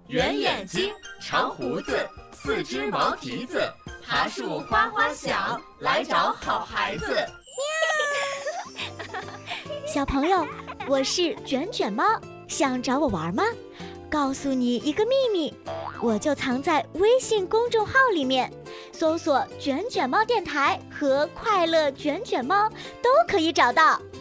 圆眼睛，长胡子，4只毛蹄子，爬树哗哗响，来找好孩子。 小朋友，我是卷卷猫，想找我玩吗？告诉你一个秘密，我就藏在微信公众号里面，搜索卷卷猫电台和快乐卷卷猫都可以找到。